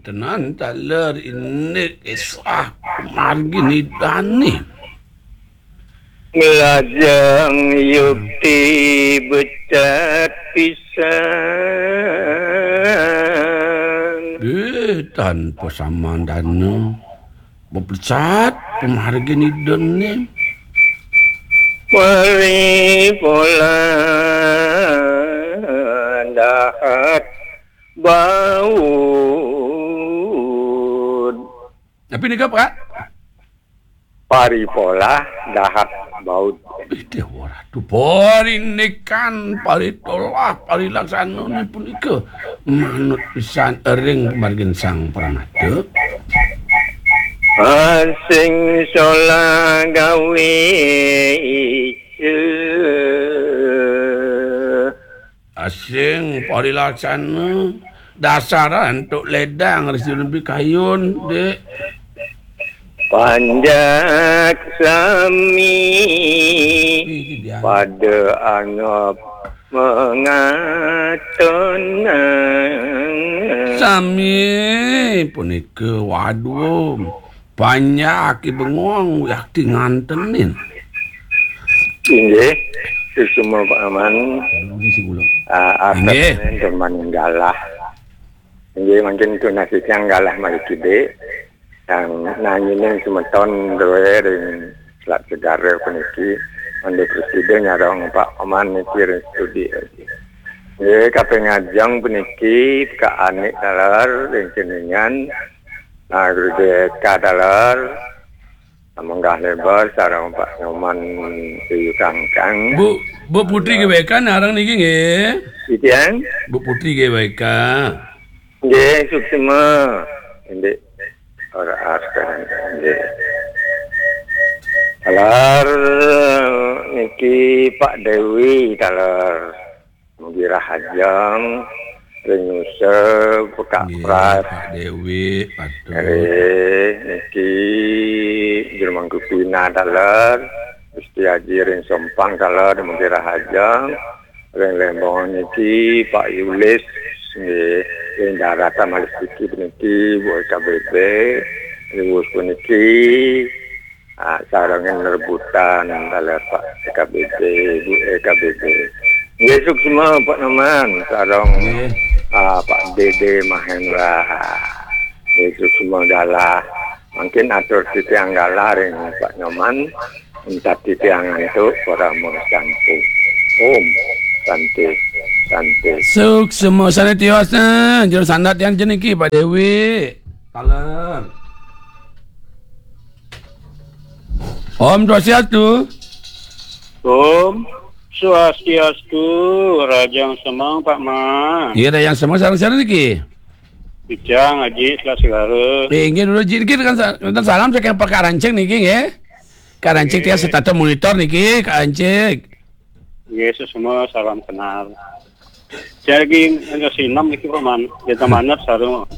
tenan taler ini kisah margini dani. Melajang yukti becat pisan. Tanpa sama dana berpecat pemargini dani. Mari pola dahat baud. Tapi ni Pak? Pari pola dahat baud. Itu orang tu pari nekan pari tolak pari laksana ni pun ika manut pisan ering margin sang pranata. Asing sola gawe ice. Asing pari laksana dasaran untuk ledang resi lebih kayun dek. Panjak sami pada anggap mengaton. Sami punika waduh banyak bengong yakti ngantenin. Inggih, semua Pak Aman. Atas teman galah. Inggih mungkin itu nasi yang galah maliki dek. Yang nanyinin semeton doa dengan selat segara peniki anda presiden nyarong Pak Oman mikir studi ya kape ngajang peniki ke anik dalar dengan ceningan nah gede kadalar menggah lebar sarang Pak Oman di kangkang Bu Putri kebaikan narang niki nggih Itian Bu Putri kebaikan nggih suksema ndek orang sekarang nggih. Talar niki Pak Dewi talar mengira hajang renyuse pekak pras Pak Dewi patuh niki Jerman Kupina talar Gusti Haji ring Sompang talar mengira hajang ring Lembong niki Pak Yulis nggih ing daratan malistiki niki buat KBB riwus niki sarangan rebutan dalam Pak KBB Bu KBB nggih semua Pak Noman sarang Pak Dede Mahendra nggih semua galah mungkin atur titiang galah ring Pak Noman minta titiangan itu para mengsampu santai semua sana tiwasna jero sandat yang jeniki Pak Dewi taler Om Swastiastu Om Swastiastu Rajang Semang Pak Ma. Iya yang semang sarang-sarang niki Bijang Haji Selat Segara. Nggih dulu niki kan salam saya Pak Karanceng niki nggih Karanceng dia setata monitor niki Karanceng Yesus semua salam kenal. Jadi ada sinam niki Paman. Kita manat sarung